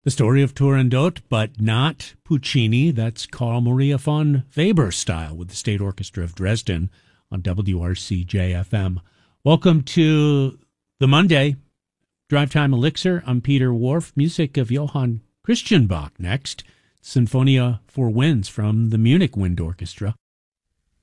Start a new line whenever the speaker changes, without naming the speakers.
The story of Turandot, but not Puccini. That's Carl Maria von Weber style with the State Orchestra of Dresden on WRCJ-FM. Welcome to the Monday Drive Time Elixir. I'm Peter Wharf. Music of Johann Christian Bach next. Sinfonia for Winds from the Munich Wind Orchestra.